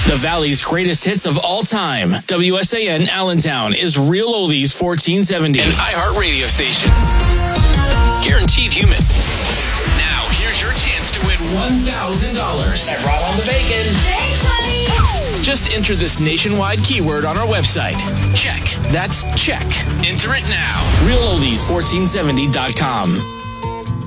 The Valley's greatest hits of all time. WSAN Allentown is Real Oldies 1470. An iHeart radio station. Guaranteed human. Now, here's your chance to win $1,000. I brought home the bacon. Thanks, honey. Just enter this nationwide keyword on our website. Check. That's check. Enter it now. RealOldies1470.com.